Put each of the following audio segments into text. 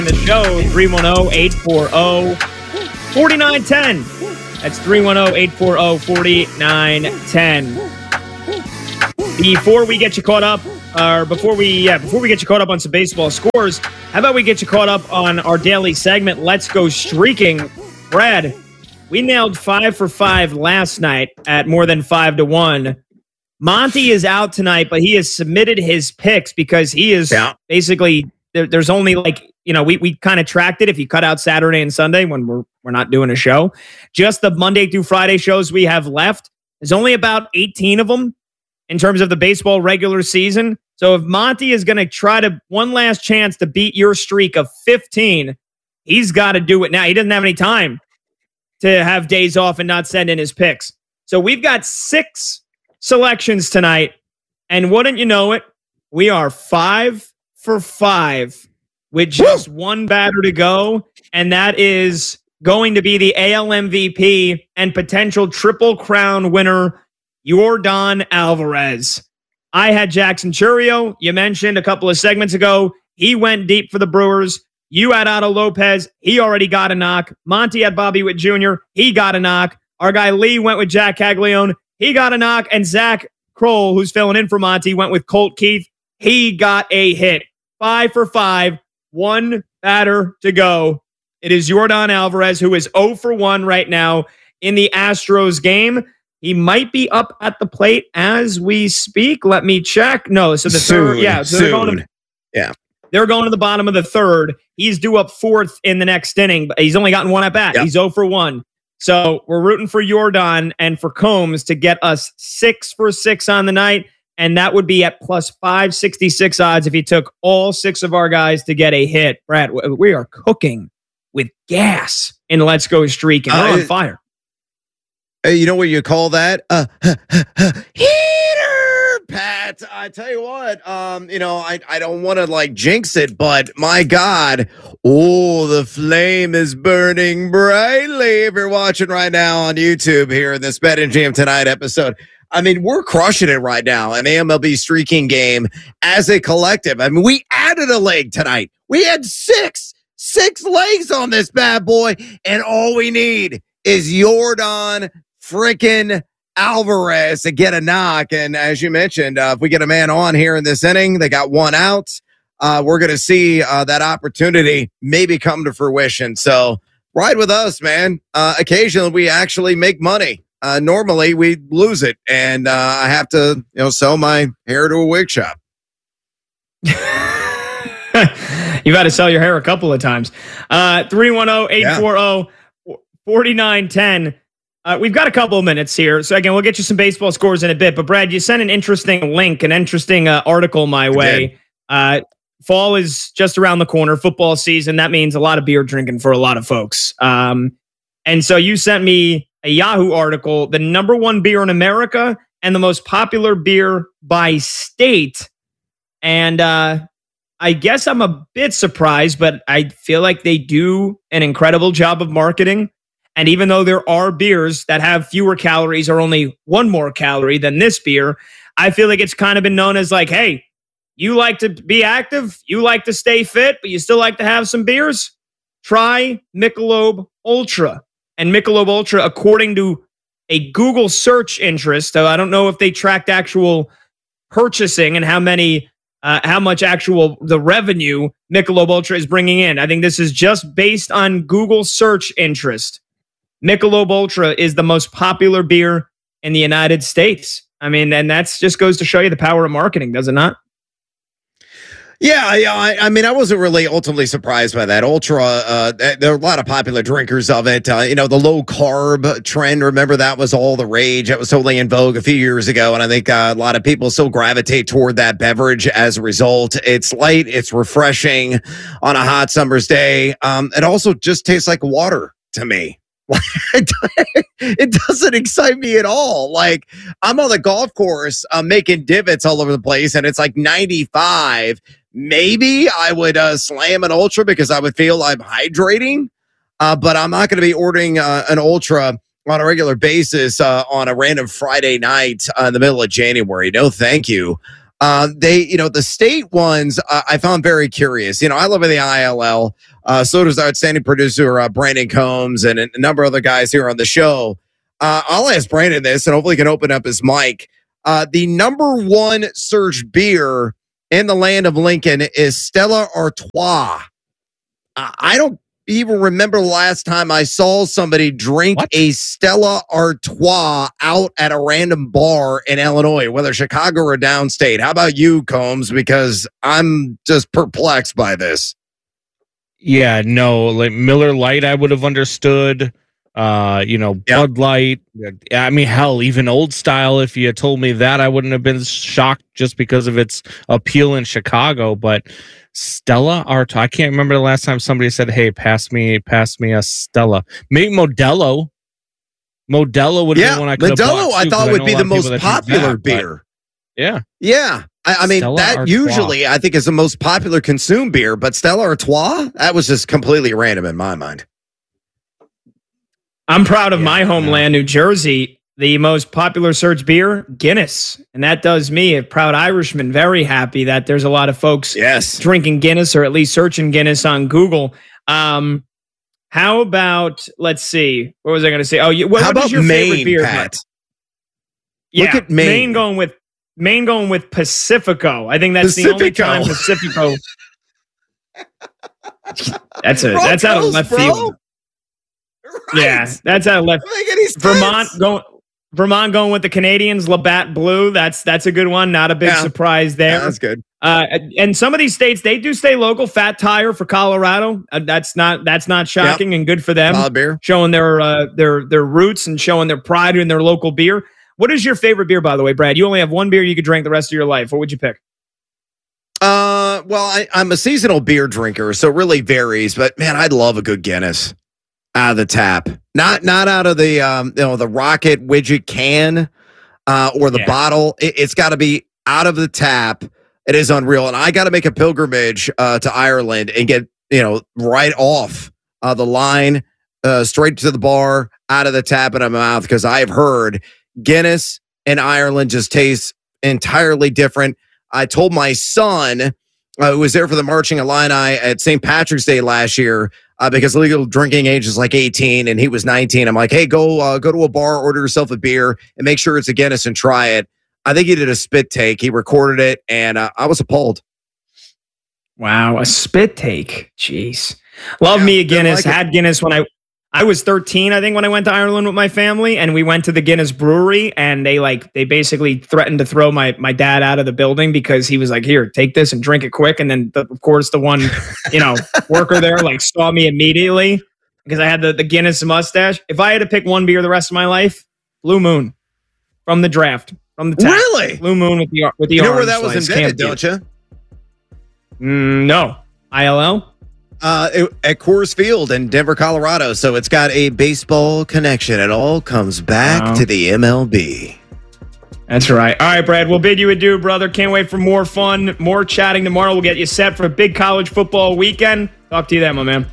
the show, 310-840-4910. That's 310-840-4910. Before we get you caught up, before we get you caught up on some baseball scores, how about we get you caught up on our daily segment, Let's Go Streaking. Brad, we nailed 5 for 5 last night at more than 5-1. Monty is out tonight, but he has submitted his picks because he is basically there's only we kind of tracked it if you cut out Saturday and Sunday when we're not doing a show. Just the Monday through Friday shows we have left. There's only about 18 of them in terms of the baseball regular season. So if Monty is going to try to one last chance to beat your streak of 15, he's got to do it now. He doesn't have any time to have days off and not send in his picks. So we've got 6 selections tonight, and wouldn't you know it, we are 5 for 5 with just one batter to go, and that is going to be the AL MVP and potential Triple Crown winner, Yordan Alvarez. I had Jackson Chourio. You mentioned a couple of segments ago, he went deep for the Brewers. You had Otto Lopez. He already got a knock. Monty had Bobby Witt Jr. He got a knock. Our guy Lee went with Jack Caglione. He got a knock, and Zach Kroll, who's filling in for Monty, went with Colt Keith. He got a hit. 5 for 5, one batter to go. It is Yordan Alvarez, who is 0 for 1 right now in the Astros game. He might be up at the plate as we speak. Let me check. No, so the third, they're going to the bottom of the third. He's due up 4th in the next inning, but he's only gotten one at bat. Yep. He's 0 for 1. So we're rooting for Yordan and for Combs to get us 6 for 6 on the night. And that would be at plus 566 odds if he took all 6 of our guys to get a hit. Brad, we are cooking with gas in Let's Go Streaking. We're on fire. You know what you call that? Heater, Pat. I tell you what, I don't want to jinx it, but my God, the flame is burning brightly. If you're watching right now on YouTube here in this Bet and Jam Tonight episode, I mean, we're crushing it right now in the MLB streaking game as a collective. I mean, we added a leg tonight. We had six legs on this bad boy, and all we need is Yordan freaking Alvarez to get a knock. And as you mentioned, if we get a man on here in this inning, they got one out. We're going to see that opportunity maybe come to fruition. So ride with us, man. Occasionally we actually make money. Normally we lose it, and I have to, sell my hair to a wig shop. You've had to sell your hair a couple of times. 310-840-4910. We've got a couple of minutes here. So again, we'll get you some baseball scores in a bit. But Brad, you sent an interesting link, an interesting article my way. Fall is just around the corner. Football season. That means a lot of beer drinking for a lot of folks. And so you sent me a Yahoo article, the number 1 beer in America and the most popular beer by state. And I guess I'm a bit surprised, but I feel like they do an incredible job of marketing. And even though there are beers that have fewer calories or only 1 more calorie than this beer, I feel like it's kind of been known as hey, you like to be active, you like to stay fit, but you still like to have some beers? Try Michelob Ultra. And Michelob Ultra, according to a Google search interest, so I don't know if they tracked actual purchasing and how much actual the revenue Michelob Ultra is bringing in. I think this is just based on Google search interest. Michelob Ultra is the most popular beer in the United States. I mean, and that's just goes to show you the power of marketing, does it not? Yeah. I mean, I wasn't really ultimately surprised by that. Ultra, there are a lot of popular drinkers of it. The low carb trend, remember that was all the rage. That was totally in vogue a few years ago. And I think a lot of people still gravitate toward that beverage as a result. It's light. It's refreshing on a hot summer's day. It also just tastes like water to me. It doesn't excite me at all. I'm on the golf course, making divots all over the place, and it's 95. Maybe I would slam an Ultra because I would feel I'm hydrating, but I'm not going to be ordering an Ultra on a regular basis on a random Friday night in the middle of January. No, thank you. The state ones I found very curious. I live in the ILL. So does our outstanding producer, Brandon Combs, and a number of other guys here on the show. I'll ask Brandon this, and hopefully he can open up his mic. The number one searched beer in the land of Lincoln is Stella Artois. I don't even remember the last time I saw somebody drink a Stella Artois out at a random bar in Illinois, whether Chicago or downstate. How about you, Combs? Because I'm just perplexed by this. Yeah, no, like Miller Lite, I would have understood. Bud Light. I mean, hell, even Old Style. If you had told me that, I wouldn't have been shocked just because of its appeal in Chicago. But Stella Artois, I can't remember the last time somebody said, "Hey, pass me a Stella." Maybe Modelo. Modelo would have been one I could have bought too, I thought would be the most popular beer. Yeah. I mean, Stella that Artois usually I think is the most popular consumed beer, but Stella Artois, that was just completely random in my mind. I'm proud of my homeland, New Jersey. The most popular search beer, Guinness. And that does me, a proud Irishman, very happy that there's a lot of folks drinking Guinness or at least searching Guinness on Google. How about, let's see, what was I going to say? Oh, what is your favorite beer, Pat? Yeah, look at Maine. Maine going with Pacifico. I think that's the only time Pacifico. That's out of left field. Right. Yeah, that's out of left. Vermont going with the Canadians, Labatt Blue. That's a good one. Not a big surprise there. Yeah, that's good. And some of these states, they do stay local. Fat Tire for Colorado. That's not shocking and good for them. Beer. Showing their roots and showing their pride in their local beer. What is your favorite beer, by the way, Brad? You only have one beer you could drink the rest of your life. What would you pick? Well, I'm a seasonal beer drinker, so it really varies. But man, I'd love a good Guinness out of the tap, not out of the the rocket widget can or the bottle. It's got to be out of the tap. It is unreal, and I got to make a pilgrimage to Ireland and get right off the line, straight to the bar, out of the tap in my mouth, because I've heard Guinness in Ireland just tastes entirely different. I told my son, who was there for the Marching Illini at St. Patrick's Day last year, because legal drinking age is like 18 and he was 19. I'm like, hey, go to a bar, order yourself a beer, and make sure it's a Guinness and try it. I think he did a spit take. He recorded it, and I was appalled. Wow, a spit take. Jeez. Love me a Guinness. Had Guinness when I was 13, I think, when I went to Ireland with my family, and we went to the Guinness brewery, and they basically threatened to throw my dad out of the building because he was like, here, take this and drink it quick. And then of course the one, worker there saw me immediately because I had the Guinness mustache. If I had to pick one beer the rest of my life, Blue Moon from the draft, from the tap. Really? Blue Moon with the you know where that was invented, don't you? No. ILL? At Coors Field in Denver, Colorado. So it's got a baseball connection. It all comes back to the MLB. That's right. All right, Brad, we'll bid you adieu, brother. Can't wait for more fun, more chatting tomorrow. We'll get you set for a big college football weekend. Talk to you then, my man.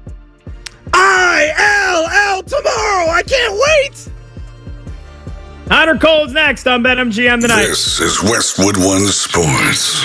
ILL tomorrow. I can't wait. Hunter Cole's next on BetMGM tonight. This is Westwood One Sports.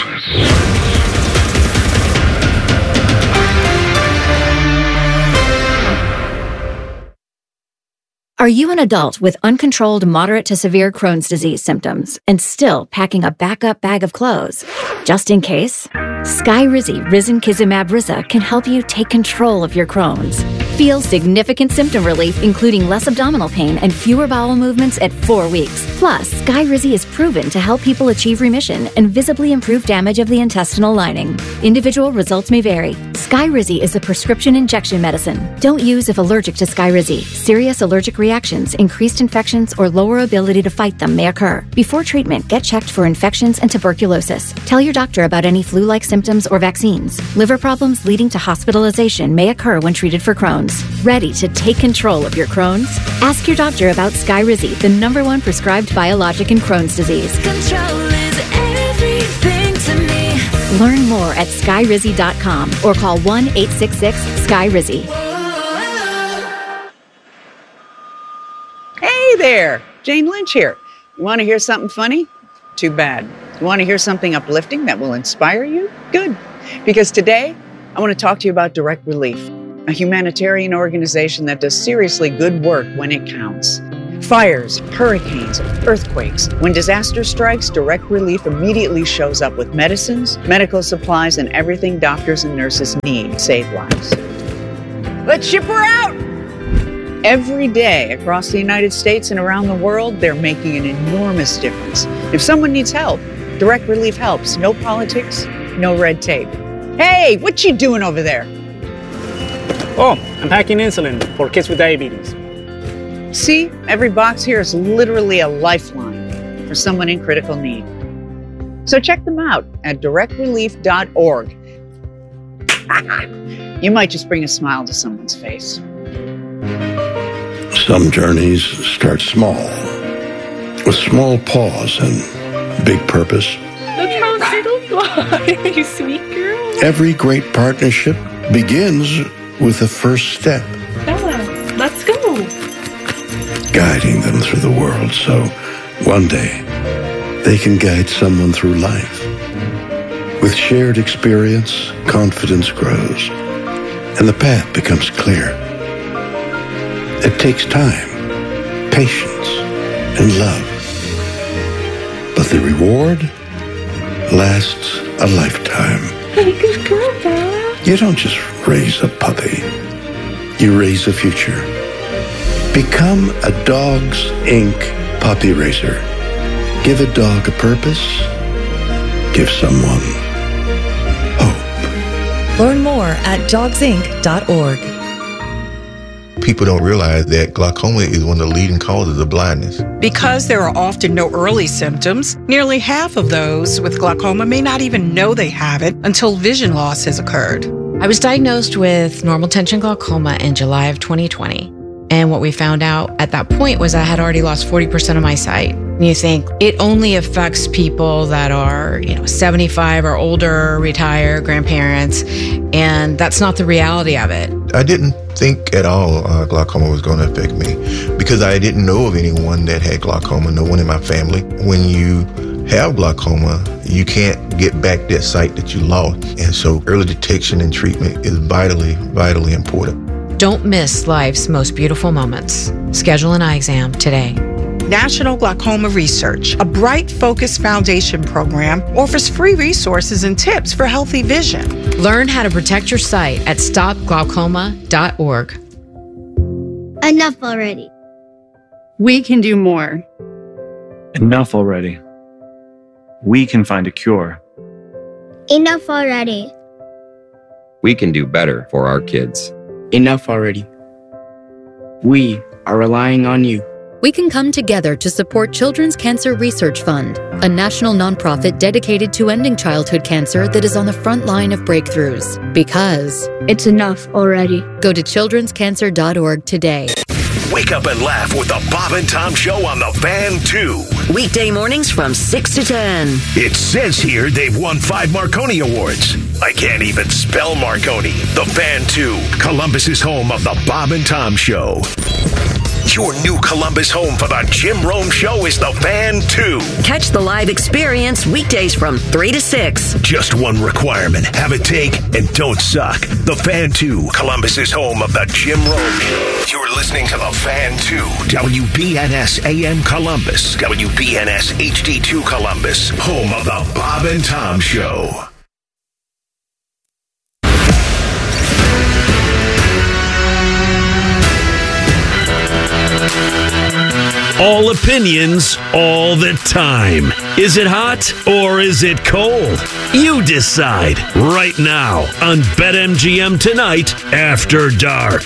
Are you an adult with uncontrolled moderate to severe Crohn's disease symptoms and still packing a backup bag of clothes? Just in case, Skyrizi Risankizumab Riza can help you take control of your Crohn's. Feel significant symptom relief, including less abdominal pain and fewer bowel movements at 4 weeks. Plus, Skyrizi is proven to help people achieve remission and visibly improve damage of the intestinal lining. Individual results may vary. Skyrizi is a prescription injection medicine. Don't use if allergic to Skyrizi. Serious allergic reactions, increased infections, or lower ability to fight them may occur. Before treatment, get checked for infections and tuberculosis. Tell your doctor about any flu-like symptoms or vaccines. Liver problems leading to hospitalization may occur when treated for Crohn's. Ready to take control of your Crohn's? Ask your doctor about Skyrizi, the #1 prescribed biologic in Crohn's disease. Control is everything to me. Learn more at skyrizi.com or call 1-866-SKYRIZI. Hey there, Jane Lynch here. You want to hear something funny? Too bad. You want to hear something uplifting that will inspire you? Good. Because today, I want to talk to you about Direct Relief, a humanitarian organization that does seriously good work when it counts. Fires, hurricanes, earthquakes. When disaster strikes, Direct Relief immediately shows up with medicines, medical supplies, and everything doctors and nurses need to save lives. Let's ship her out! Every day across the United States and around the world, they're making an enormous difference. If someone needs help, Direct Relief helps. No politics, no red tape. Hey, what you doing over there? Oh, I'm packing insulin for kids with diabetes. See, every box here is literally a lifeline for someone in critical need. So check them out at directrelief.org. You might just bring a smile to someone's face. Some journeys start small, with small pause and big purpose. Look how little fly, you sweet girl. Every great partnership begins with the first step, Bella, let's go. guiding them through the world so one day they can guide someone through life. With shared experience, confidence grows, and the path becomes clear. It takes time, patience, and love. But the reward lasts a lifetime. Hey, good girl, Bella. You don't just raise a puppy. You raise a future. Become a Dogs Inc. puppy raiser. Give a dog a purpose. Give someone hope. Learn more at dogsinc.org. People don't realize that glaucoma is one of the leading causes of blindness. Because there are often no early symptoms, nearly half of those with glaucoma may not even know they have it until vision loss has occurred. I was diagnosed with normal tension glaucoma in July of 2020. And what we found out at that point was I had already lost 40% of my sight. And you think it only affects people that are, 75 or older, retired, grandparents. And that's not the reality of it. I didn't think at all glaucoma was going to affect me because I didn't know of anyone that had glaucoma, no one in my family. When you have glaucoma, you can't get back that sight that you lost. And so early detection and treatment is vitally, vitally important. Don't miss life's most beautiful moments. Schedule an eye exam today. National Glaucoma Research, a Bright Focus Foundation program, offers free resources and tips for healthy vision. Learn how to protect your sight at stopglaucoma.org. Enough already. We can do more. Enough already. We can find a cure. Enough already. We can do better for our kids. Enough already. We are relying on you. We can come together to support Children's Cancer Research Fund, a national nonprofit dedicated to ending childhood cancer that is on the front line of breakthroughs. Because it's enough already. Go to childrenscancer.org today. Wake up and laugh with the Bob and Tom Show on the Fan 2. Weekday mornings from 6 to 10. It says here they've won 5 Marconi Awards. I can't even spell Marconi. The Fan 2, Columbus's home of the Bob and Tom Show. Your new Columbus home for the Jim Rome Show is the Fan 2. Catch the live experience weekdays from 3 to 6. Just one requirement. Have a take and don't suck. The Fan 2, Columbus's home of the Jim Rome Show. You're listening to the Fan 2, WBNS AM Columbus, WBNS HD2 Columbus, home of the Bob and Tom Show. All opinions, all the time. Is it hot or is it cold? You decide right now on BetMGM Tonight After Dark.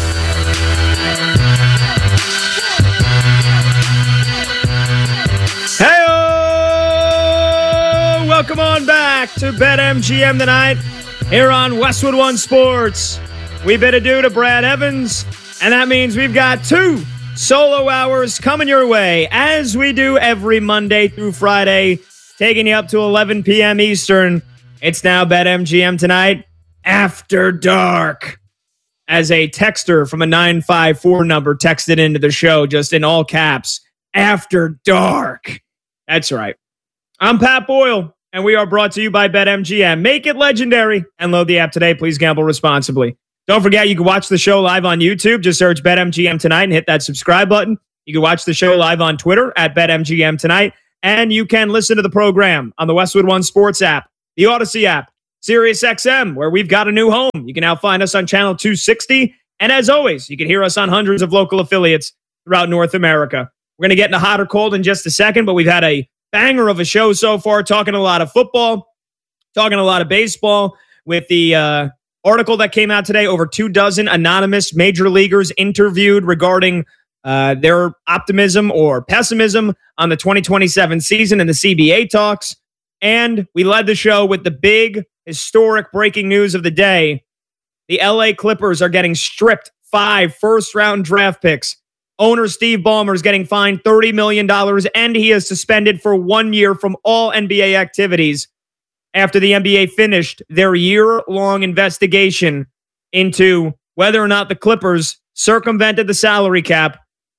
Hey-o! Welcome on back to BetMGM Tonight here on Westwood One Sports. We bid adieu to Brad Evans, and that means we've got 2 solo hours coming your way, as we do every Monday through Friday, taking you up to 11 p.m. Eastern. It's now BetMGM Tonight After Dark. As a texter from a 954 number texted into the show, just in all caps, After Dark. That's right. I'm Pat Boyle. and we are brought to you by BetMGM. Make it legendary and load the app today. Please gamble responsibly. Don't forget, you can watch the show live on YouTube. Just search BetMGM Tonight and hit that subscribe button. You can watch the show live on Twitter at BetMGM Tonight. And you can listen to the program on the Westwood One Sports app, the Odyssey app, SiriusXM, where we've got a new home. You can now find us on channel 260. And as always, you can hear us on hundreds of local affiliates throughout North America. We're going to get into hot or cold in just a second, but we've had a banger of a show so far, talking a lot of football, talking a lot of baseball, with the article that came out today, over 24 anonymous major leaguers interviewed regarding their optimism or pessimism on the 2027 season and the CBA talks. And we led the show with the big historic breaking news of the day. The LA Clippers are getting stripped 5 first-round draft picks. Owner Steve Ballmer is getting fined $30 million, and he is suspended for 1 year from all NBA activities after the NBA finished their year-long investigation into whether or not the Clippers circumvented the salary cap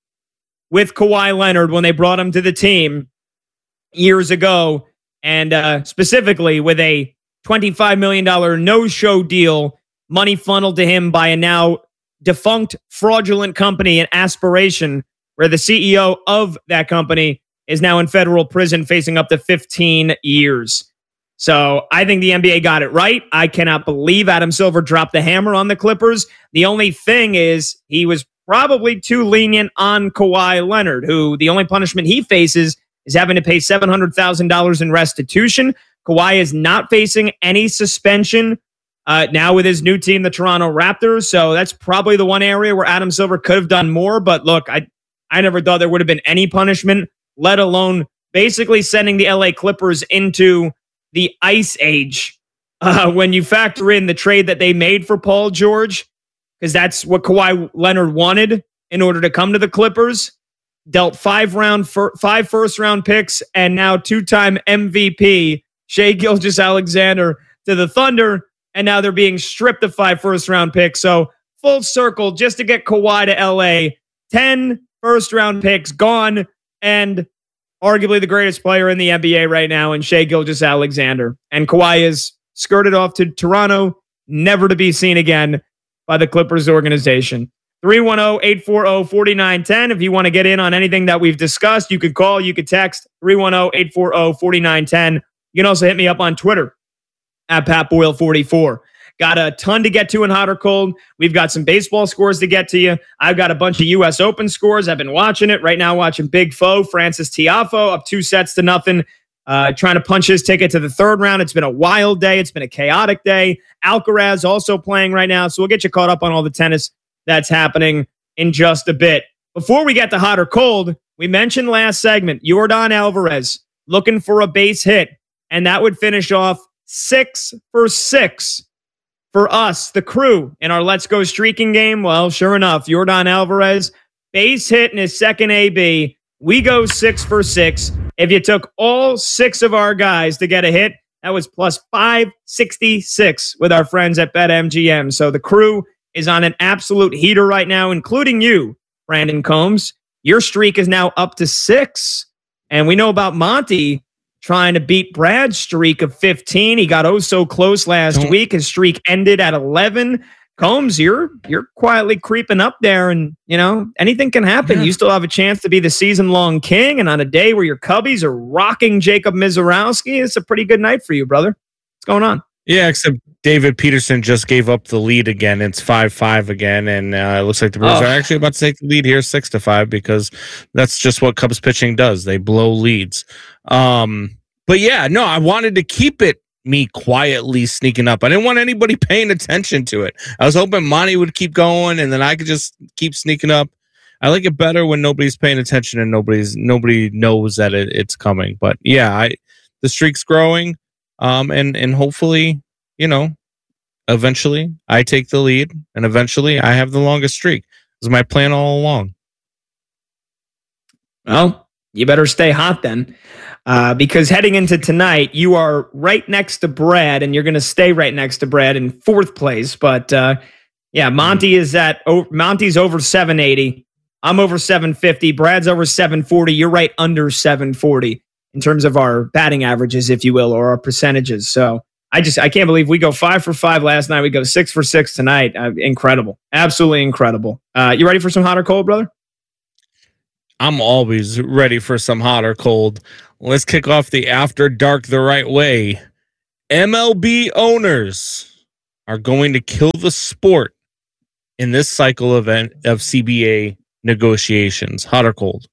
with Kawhi Leonard when they brought him to the team years ago, and specifically with a $25 million no-show deal, money funneled to him by a now defunct fraudulent company in Aspiration, where the CEO of that company is now in federal prison facing up to 15 years. So I think the NBA got it right. I cannot believe Adam Silver dropped the hammer on the Clippers. The only thing is he was probably too lenient on Kawhi Leonard, who the only punishment he faces is having to pay $700,000 in restitution. Kawhi is not facing any suspension now with his new team, the Toronto Raptors. So that's probably the one area where Adam Silver could have done more. But look, I never thought there would have been any punishment, let alone basically sending the LA Clippers into the ice age when you factor in the trade that they made for Paul George, because that's what Kawhi Leonard wanted in order to come to the Clippers. Dealt 5 first-round picks and now 2-time MVP Shai Gilgeous-Alexander to the Thunder, and now they're being stripped of 5 first-round picks. So full circle just to get Kawhi to LA. 10 first-round picks gone, and arguably the greatest player in the NBA right now in Shai Gilgeous-Alexander. And Kawhi is skirted off to Toronto, never to be seen again by the Clippers organization. 310-840-4910. If you want to get in on anything that we've discussed, you could call, you could text 310-840-4910. You can also hit me up on Twitter at PatBoyle44. Got a ton to get to in hot or cold. We've got some baseball scores to get to you. I've got a bunch of U.S. Open scores. I've been watching it right now, watching Big Foe, Francis Tiafoe, up 2-0, trying to punch his ticket to the third round. It's been a wild day. It's been a chaotic day. Alcaraz also playing right now. So we'll get you caught up on all the tennis that's happening in just a bit. Before we get to hot or cold, we mentioned last segment, Yordan Alvarez looking for a base hit, and that would finish off 6 for 6 for us, the crew, in our Let's Go Streaking game. Well, sure enough, Yordan Alvarez, base hit in his second AB. We go 6 for 6. If you took all 6 of our guys to get a hit, that was plus 566 with our friends at BetMGM. So the crew is on an absolute heater right now, including you, Brandon Combs. Your streak is now up to 6. And we know about Monty trying to beat Brad's streak of 15. He got so close last week. His streak ended at 11. Combs, you're quietly creeping up there, and anything can happen. Yeah. You still have a chance to be the season-long king, and on a day where your Cubbies are rocking Jacob Mizorowski, it's a pretty good night for you, brother. What's going on? Yeah, except David Peterson just gave up the lead again. It's 5-5 again, and it looks like the Brewers are actually about to take the lead here 6-5, because that's just what Cubs pitching does. They blow leads. But yeah, no, I wanted to keep it me quietly sneaking up. I didn't want anybody paying attention to it. I was hoping Monty would keep going, and then I could just keep sneaking up. I like it better when nobody's paying attention and nobody knows that it's coming. But yeah, the streak's growing. And hopefully, eventually I take the lead, and eventually I have the longest streak. This is my plan all along. Well, you better stay hot then, because heading into tonight, you are right next to Brad, and you're going to stay right next to Brad in 4th place. But yeah, Monty's over 780. I'm over 750. Brad's over 740. You're right under 740 in terms of our batting averages, if you will, or our percentages. So I can't believe we go 5 for 5 last night. We go 6 for 6 tonight. Incredible. Absolutely incredible. You ready for some hot or cold, brother? I'm always ready for some hot or cold. Let's kick off the After Dark the right way. MLB owners are going to kill the sport in this cycle of CBA negotiations. Hot or cold?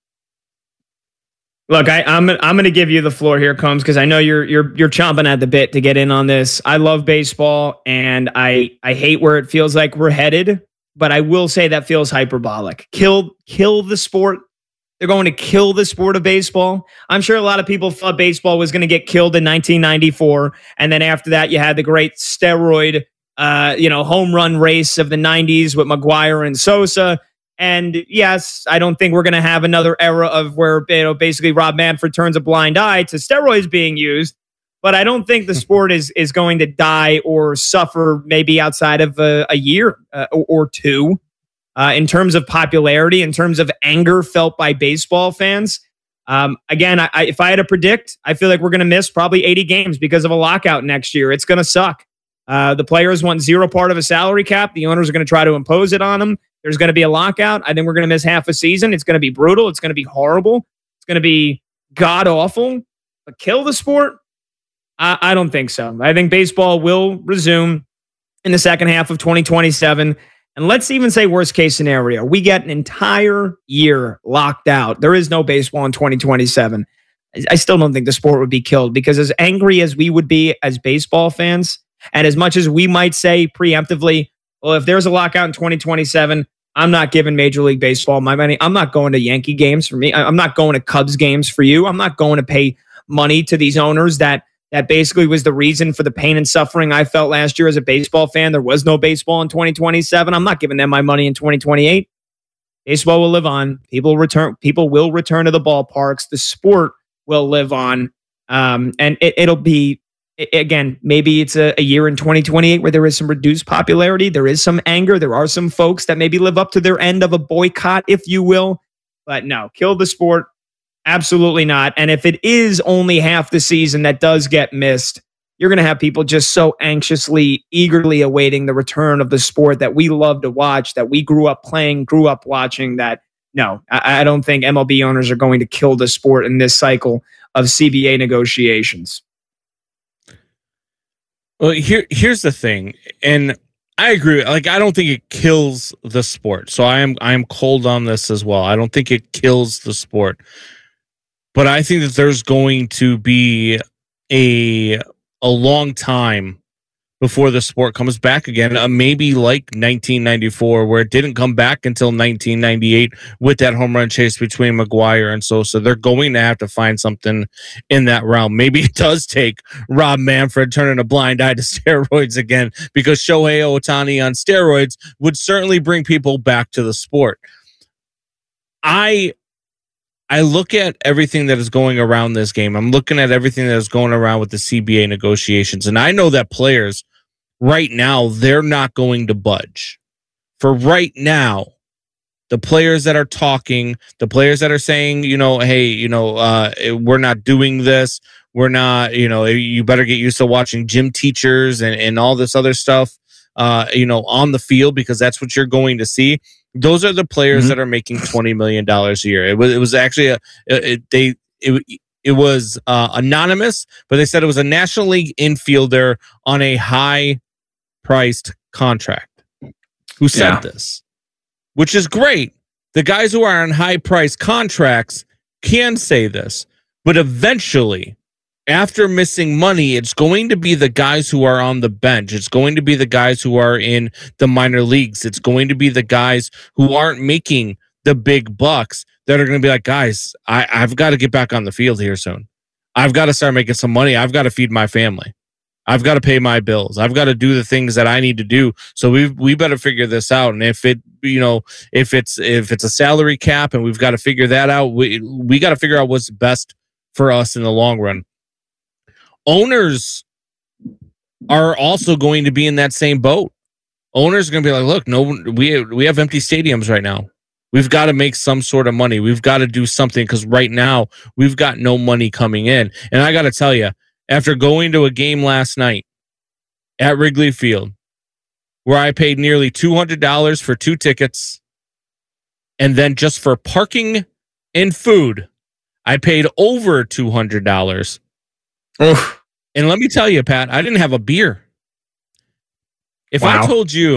Look, I'm going to give you the floor here, Combs, because I know you're chomping at the bit to get in on this. I love baseball, and I hate where it feels like we're headed, but I will say that feels hyperbolic. Kill the sport. They're going to kill the sport of baseball. I'm sure a lot of people thought baseball was going to get killed in 1994, and then after that, you had the great steroid, home run race of the 90s with McGwire and Sosa. And yes, I don't think we're going to have another era of where basically Rob Manfred turns a blind eye to steroids being used. But I don't think the sport is going to die or suffer maybe outside of a year or two in terms of popularity, in terms of anger felt by baseball fans. Again, if I had to predict, I feel like we're going to miss probably 80 games because of a lockout next year. It's going to suck. The players want zero part of a salary cap. The owners are going to try to impose it on them. There's going to be a lockout. I think we're going to miss half a season. It's going to be brutal. It's going to be horrible. It's going to be god-awful. But kill the sport? I don't think so. I think baseball will resume in the second half of 2027. And let's even say worst case scenario. We get an entire year locked out. There is no baseball in 2027. I still don't think the sport would be killed because as angry as we would be as baseball fans, and as much as we might say preemptively, well, if there's a lockout in 2027, I'm not giving Major League Baseball my money. I'm not going to Yankee games for me. I'm not going to Cubs games for you. I'm not going to pay money to these owners that basically was the reason for the pain and suffering I felt last year as a baseball fan. There was no baseball in 2027. I'm not giving them my money in 2028. Baseball will live on. People will return to the ballparks. The sport will live on. And it'll be, again, maybe it's a year in 2028 where there is some reduced popularity. There is some anger. There are some folks that maybe live up to their end of a boycott, if you will. But no, kill the sport. Absolutely not. And if it is only half the season that does get missed, you're going to have people just so anxiously, eagerly awaiting the return of the sport that we love to watch, that we grew up playing, grew up watching, that no, I don't think MLB owners are going to kill the sport in this cycle of CBA negotiations. Well, here's the thing, and I agree. Like, I don't think it kills the sport. So I am cold on this as well. I don't think it kills the sport, but I think that there's going to be a long time before the sport comes back again. Maybe like 1994, where it didn't come back until 1998 with that home run chase between McGwire and Sosa. They're going to have to find something in that realm. Maybe it does take Rob Manfred turning a blind eye to steroids again, because Shohei Ohtani on steroids would certainly bring people back to the sport. I look at everything that is going around this game. I'm looking at everything that is going around with the CBA negotiations, and I know that players right now, they're not going to budge. For right now, the players that are talking, the players that are saying, hey, we're not doing this. We're not, you better get used to watching gym teachers and all this other stuff, on the field, because that's what you're going to see. Those are the players that are making $20 million a year. It was actually it was anonymous, but they said it was a National League infielder on a high-priced contract who said this, which is great. The guys who are on high-priced contracts can say this, but eventually, after missing money, it's going to be the guys who are on the bench. It's going to be the guys who are in the minor leagues. It's going to be the guys who aren't making the big bucks that are going to be like, guys, I've got to get back on the field here soon. I've got to start making some money. I've got to feed my family. I've got to pay my bills. I've got to do the things that I need to do. So we better figure this out. And if it's a salary cap and we've got to figure that out, we got to figure out what's best for us in the long run. Owners are also going to be in that same boat. Owners are going to be like, look, no, we have empty stadiums right now. We've got to make some sort of money. We've got to do something because right now we've got no money coming in. And I got to tell you, after going to a game last night at Wrigley Field, where I paid nearly $200 for 2 tickets, and then just for parking and food, I paid over $200. And let me tell you, Pat, I didn't have a beer. If I told you